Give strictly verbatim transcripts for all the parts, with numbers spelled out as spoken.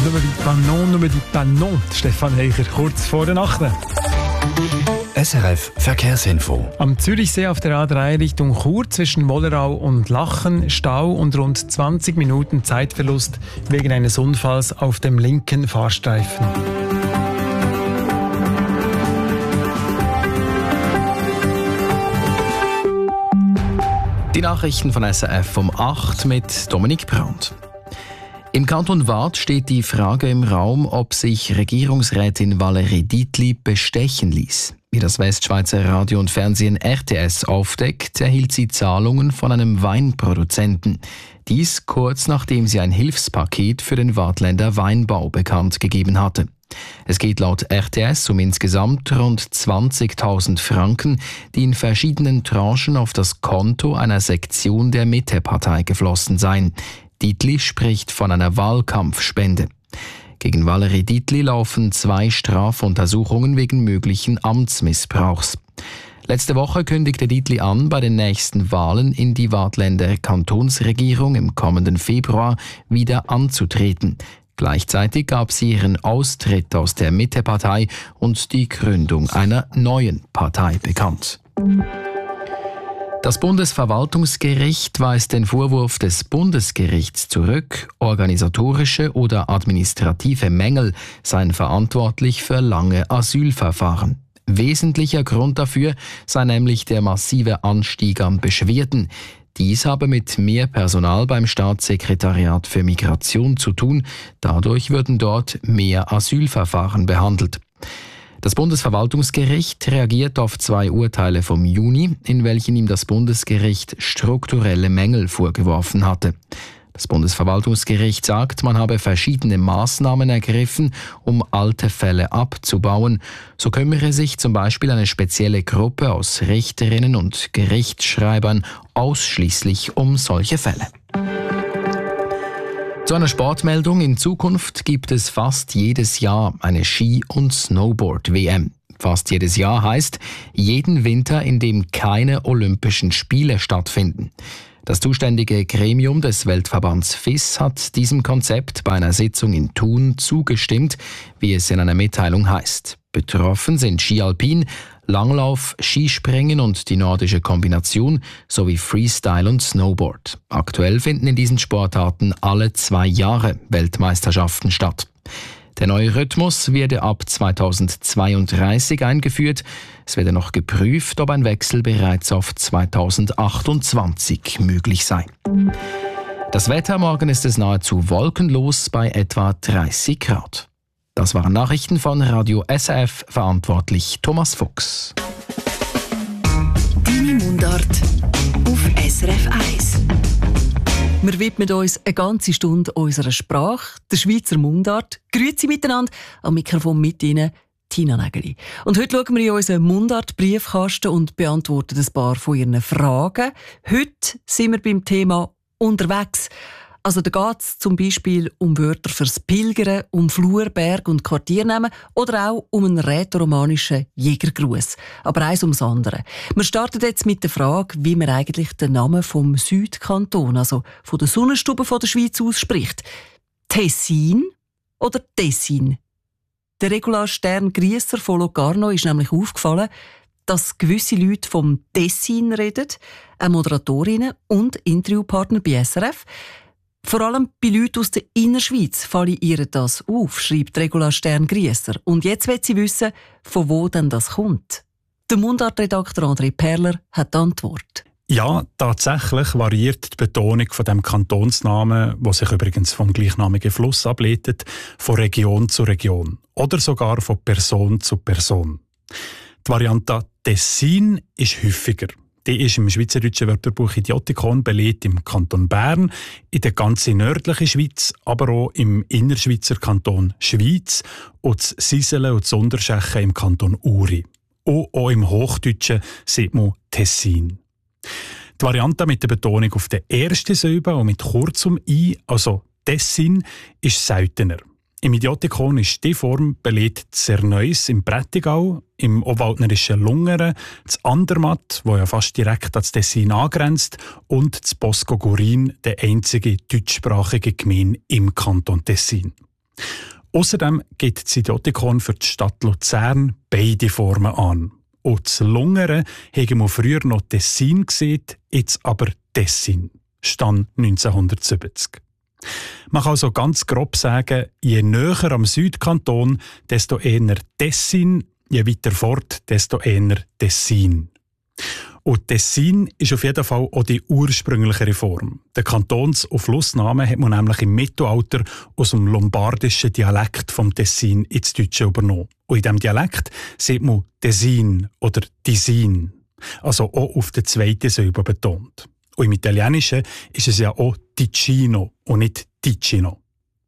Nur die Pannon, nur die Pannon. Stefan Heicher, kurz vor der Nacht. S R F Verkehrsinfo. Am Zürichsee auf der A drei Richtung Chur zwischen Wollerau und Lachen Stau und rund zwanzig Minuten Zeitverlust wegen eines Unfalls auf dem linken Fahrstreifen. Die Nachrichten von S R F um acht mit Dominik Brandt. Im Kanton Waadt steht die Frage im Raum, ob sich Regierungsrätin Valérie Dietli bestechen ließ. Wie das Westschweizer Radio und Fernsehen R T S aufdeckt, erhielt sie Zahlungen von einem Weinproduzenten. Dies kurz nachdem sie ein Hilfspaket für den Waadtländer Weinbau bekannt gegeben hatte. Es geht laut R T S um insgesamt rund zwanzigtausend Franken, die in verschiedenen Tranchen auf das Konto einer Sektion der Mitte-Partei geflossen seien. Dietli spricht von einer Wahlkampfspende. Gegen Valérie Dietli laufen zwei Strafuntersuchungen wegen möglichen Amtsmissbrauchs. Letzte Woche kündigte Dietli an, bei den nächsten Wahlen in die Waadtländer Kantonsregierung im kommenden Februar wieder anzutreten. Gleichzeitig gab sie ihren Austritt aus der Mitte-Partei und die Gründung einer neuen Partei bekannt. Das Bundesverwaltungsgericht weist den Vorwurf des Bundesgerichts zurück, organisatorische oder administrative Mängel seien verantwortlich für lange Asylverfahren. Wesentlicher Grund dafür sei nämlich der massive Anstieg an Beschwerden. Dies habe mit mehr Personal beim Staatssekretariat für Migration zu tun. Dadurch würden dort mehr Asylverfahren behandelt. Das Bundesverwaltungsgericht reagiert auf zwei Urteile vom Juni, in welchen ihm das Bundesgericht strukturelle Mängel vorgeworfen hatte. Das Bundesverwaltungsgericht sagt, man habe verschiedene Maßnahmen ergriffen, um alte Fälle abzubauen. So kümmere sich zum Beispiel eine spezielle Gruppe aus Richterinnen und Gerichtsschreibern ausschließlich um solche Fälle. Zu einer Sportmeldung: In Zukunft gibt es fast jedes Jahr eine Ski- und Snowboard-W M. Fast jedes Jahr heißt jeden Winter, in dem keine Olympischen Spiele stattfinden. Das zuständige Gremium des Weltverbands F I S hat diesem Konzept bei einer Sitzung in Thun zugestimmt, wie es in einer Mitteilung heißt. Betroffen sind Ski Alpin, Langlauf, Skispringen und die nordische Kombination sowie Freestyle und Snowboard. Aktuell finden in diesen Sportarten alle zwei Jahre Weltmeisterschaften statt. Der neue Rhythmus werde ab zweitausendzweiunddreißig eingeführt. Es werde noch geprüft, ob ein Wechsel bereits auf zweitausendachtundzwanzig möglich sei. Das Wetter: Morgen ist es nahezu wolkenlos bei etwa dreißig Grad. Das waren Nachrichten von Radio S R F, verantwortlich Thomas Fuchs. Deine Mundart auf S R F eins. Wir widmen uns eine ganze Stunde unserer Sprache, der Schweizer Mundart. Grüezi miteinander, am Mikrofon mit Ihnen Tina Nägeli. Und heute schauen wir in unseren Mundart-Briefkasten und beantworten ein paar von Ihren Fragen. Heute sind wir beim Thema «Unterwegs». Also da geht es zum Beispiel um Wörter fürs Pilgern, um Flur, Berg und Quartiernamen oder auch um einen rätoromanischen Jägergruß. Aber eins ums andere. Wir starten jetzt mit der Frage, wie man eigentlich den Namen vom Südkanton, also von der Sonnenstube von der Schweiz, ausspricht. Tessin oder Tessin? Der Regula Stern-Griesser von Locarno ist nämlich aufgefallen, dass gewisse Leute vom Tessin reden, auch Moderatorinnen und Interviewpartner bei S R F. Vor allem bei Leuten aus der Innerschweiz falle ihr das auf, schreibt Regula Stern-Griesser. Und jetzt will sie wissen, von wo denn das kommt. Der Mundartredakteur André Perler hat die Antwort. Ja, tatsächlich variiert die Betonung von dem Kantonsnamen, wo sich übrigens vom gleichnamigen Fluss ableitet, von Region zu Region oder sogar von Person zu Person. Die Variante Tessin ist häufiger. Die ist im Schweizerdeutschen Wörterbuch Idiotikon belegt im Kanton Bern, in der ganzen nördlichen Schweiz, aber auch im Innerschweizer Kanton Schwyz und das Siselen und das Unterschechen im Kanton Uri. Und auch im Hochdeutschen sieht man Tessin. Die Variante mit der Betonung auf der ersten Silbe und mit kurzem I, also Tessin, ist seltener. Im Idiotikon ist die Form belegt Zerneuss im Prättigau, im obwaldnerischen Lungern, das Andermatt, wo ja fast direkt an das Tessin angrenzt, und das Bosco Gurin, der einzige deutschsprachige Gemeinde im Kanton Tessin. Außerdem gibt das Idiotikon für die Stadt Luzern beide Formen an. Und das Lungere haben wir früher noch Tessin gesehen, jetzt aber Tessin. Stand neunzehnhundertsiebzig. Man kann also ganz grob sagen, je näher am Südkanton, desto eher Tessin, je weiter fort, desto eher Tessin. Und Tessin ist auf jeden Fall auch die ursprünglichere Form. Den Kantons- und Flussnamen hat man nämlich im Mittelalter aus dem lombardischen Dialekt vom Tessin ins Deutsche übernommen. Und in diesem Dialekt sieht man Tessin oder Tisin, also auch auf der zweiten Silbe betont. Und im Italienischen ist es ja auch Ticino und nicht Ticino.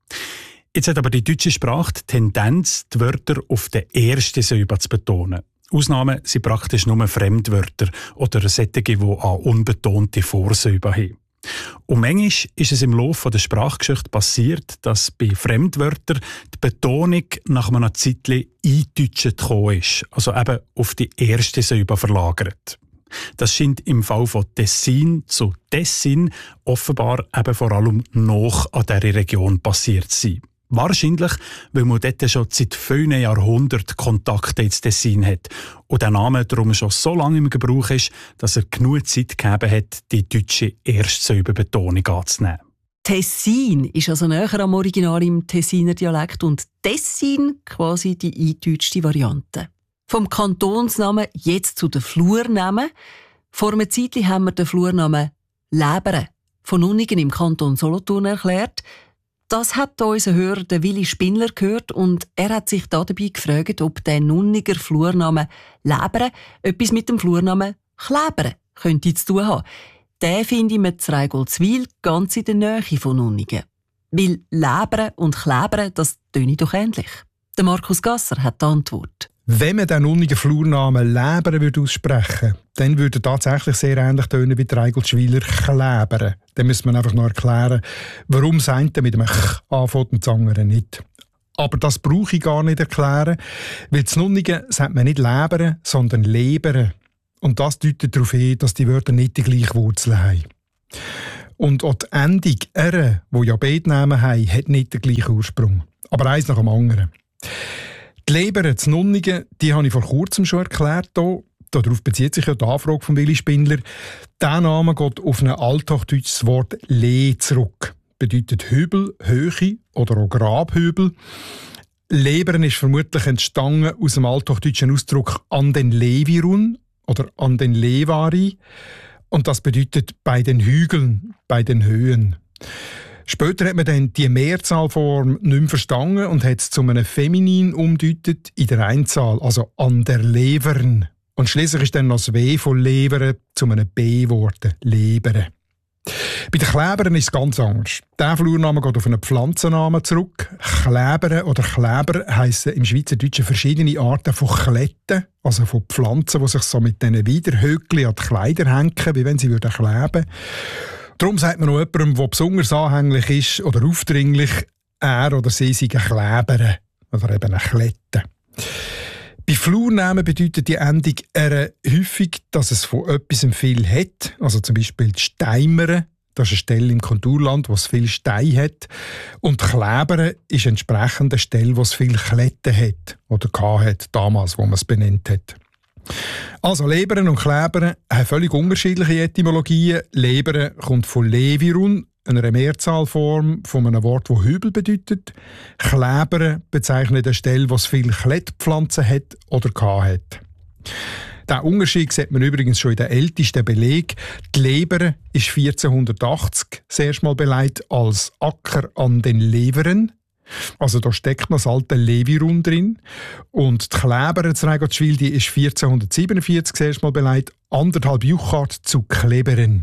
Jetzt hat aber die deutsche Sprache die Tendenz, die Wörter auf der ersten Silbe zu betonen. Ausnahmen sind praktisch nur Fremdwörter oder solche, die an unbetonte Vorsilben haben. Und manchmal ist es im Laufe der Sprachgeschichte passiert, dass bei Fremdwörtern die Betonung nach einem Zeitchen eindeutscht gekommen ist, also eben auf die erste Silbe verlagert. Das scheint im Fall von Tessin zu Tessin offenbar eben vor allem noch an dieser Region passiert zu sein. Wahrscheinlich, weil man dort schon seit vielen Jahrhunderten Kontakte ins Tessin hat und der Name darum schon so lange im Gebrauch ist, dass er genug Zeit gegeben hat, die deutsche Erstsilbenbetonung anzunehmen. Tessin ist also näher am Original im Tessiner Dialekt und Tessin quasi die eindeutschte Variante. Vom Kantonsnamen jetzt zu den Flurnamen. Vor einer Zeit haben wir den Flurnamen Läbere von Nunningen im Kanton Solothurn erklärt. Das hat unser Hörer Willi Spindler gehört und er hat sich dabei gefragt, ob der Nunninger Flurname Läbere etwas mit dem Flurnamen Klebere könnte zu tun haben. Den finde ich mit Reigoldswil ganz in der Nähe von Nunningen. Weil Läbere und Klebere, das töne doch ähnlich. Der Markus Gasser hat die Antwort. Wenn man den Nunninger Flurnamen Läbere würde aussprechen würde, dann würde er tatsächlich sehr ähnlich tönen wie der Reigoldswiler Klebere. Dann müsste man einfach noch erklären, warum das eine mit einem Ch anfängt und das andere nicht. Aber das brauche ich gar nicht erklären, weil in Nunningen sagt man nicht Läbere, sondern Lebere. Und das deutet darauf hin, dass die Wörter nicht die gleiche Wurzel haben. Und auch die Endung «ere», die ja beide Namen haben, hat nicht den gleichen Ursprung. Aber eins nach dem anderen. Die Lebere zu Nunningen, die habe ich vor kurzem schon erklärt. Hier. Darauf bezieht sich ja die Anfrage von Willi Spindler. Der Name geht auf ein althochdeutsches Wort «le» zurück. Bedeutet Hübel, Höhe oder auch Grabhübel. Leberen ist vermutlich entstanden aus dem althochdeutschen Ausdruck «an den Levirun» oder «an den Levari». Und das bedeutet «bei den Hügeln», «bei den Höhen». Später hat man dann die Mehrzahlform nicht mehr verstanden und hat es zu einem Feminin umgedeutet in der Einzahl, also «an der Levern». Und schliesslich ist dann noch das W von Leveren zu einem B geworden, Lebere. Bei den Klebern ist es ganz anders. Der Flurname geht auf einen Pflanzennamen zurück. Klebere oder Kleber heissen im Schweizerdeutschen verschiedene Arten von Kletten, also von Pflanzen, die sich so mit diesen Widerhöckchen an die Kleider hängen, wie wenn sie kleben würden. Darum sagt man noch jemandem, der besonders anhänglich ist oder aufdringlich, er oder sie sei ein Kleber oder eben eine Klette. Bei Flurnamen bedeutet die Endung «ere» häufig, dass es von etwas viel hat. Also zum Beispiel die Steimere, das ist eine Stelle im Konturland, wo es viel Stein hat. Und Klebere ist entsprechend eine Stelle, wo es viel Kletten hat oder hat, damals, wo man es benannt hat. Also Leberen und Kleberen haben völlig unterschiedliche Etymologien. Leberen kommt von Levirun, einer Mehrzahlform von einem Wort, das Hübel bedeutet. Kleberen bezeichnet eine Stelle, wo es viele Klettpflanzen hat oder hat. Diesen Unterschied sieht man übrigens schon in den ältesten Belegen. Die Lebere ist vierzehnhundertachtzig das erste Mal belegt als Acker an den Leveren. Also da steckt noch das alte Levirun drin. Und die Klebere zu Reigoldswil, die ist vierzehnhundertsiebenundvierzig das erste Mal belegt, anderthalb Juchart zu Kleberen.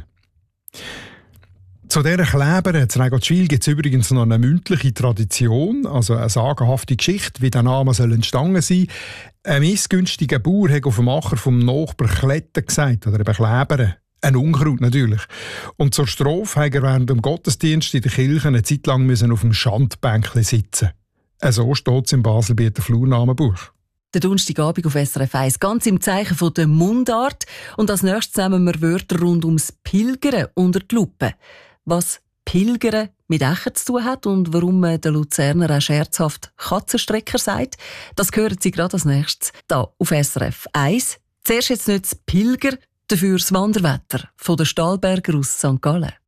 Zu dieser Klebere zu Reigoldswil gibt es übrigens noch eine mündliche Tradition, also eine sagenhafte Geschichte, wie der Name soll entstanden sein. Ein missgünstiger Bauer hat auf dem Acher vom Nachbar Kletten gesagt, oder eben Klebere. Ein Unkraut natürlich. Und zur Strophe musste er während dem Gottesdienst in der Kirche eine Zeit lang auf dem Schandbänkchen sitzen. So steht es im Baselbieter Flurnamenbuch. Der Donnerstagabend auf S R F eins, ganz im Zeichen von der Mundart. Und als nächstes nehmen wir Wörter rund ums Pilgern unter die Lupe. Was Pilgern mit Echen zu tun hat und warum man den Luzerner auch scherzhaft Katzenstrecker sagt. Das hören Sie gerade als nächstes hier auf S R F eins. Zuerst jetzt nicht das Pilger, dafür das Wanderwetter von den Stahlberger aus Sankt Gallen.